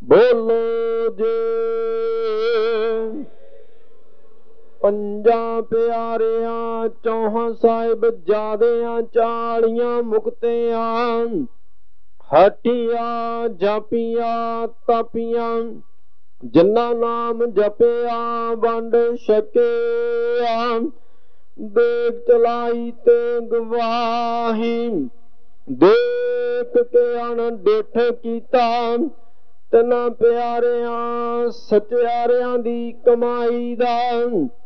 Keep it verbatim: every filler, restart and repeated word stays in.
ਬੋਲੋ ਜੇ ਪੰਜਾਂ ਪਿਆਰਿਆਂ ਚੌਹਾਂ ਸਾਹਿਬ ਜਾਦਿਆਂ ਚਾਲੀਆਂ ਮੁਕਤਿਆਂ ਹਟੀਆਂ ਜਾਪੀਆਂ ਤਾਪੀਆਂ ਜਿਨ੍ਹਾਂ ਨਾਮ ਜਪਿਆ ਵੰਡ ਛਕਿਆ ਦੇਖ ਚਲਾਈ ਤੇ ਗਵਾਹੀ ਦੇਖ ਕੇ ਅਣਡਿੱਠ ਕੀਤਾ ਤਿੰਨਾਂ ਪਿਆਰਿਆਂ ਸਚਿਆਰਿਆਂ ਦੀ ਕਮਾਈ ਦਾ